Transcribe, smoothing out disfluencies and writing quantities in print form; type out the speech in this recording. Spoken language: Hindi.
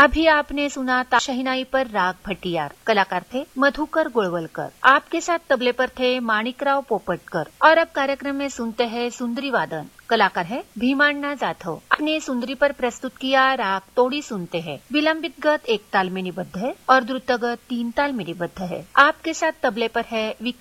अभी आपने सुना शहनाई पर राग भट्टियार, कलाकार थे मधुकर गोळवलकर। आपके साथ तबले पर थे माणिकराव पोपटकर। और अब कार्यक्रम में सुनते हैं सुंदरी वादन, कलाकार है भीमाण्णा जाधव। अपने सुंदरी पर प्रस्तुत किया राग तोड़ी सुनते हैं। विलंबित गत 1 ताल में निबद्ध है और द्रुत गत 3 ताल में निबद्ध है। आपके साथ तबले पर है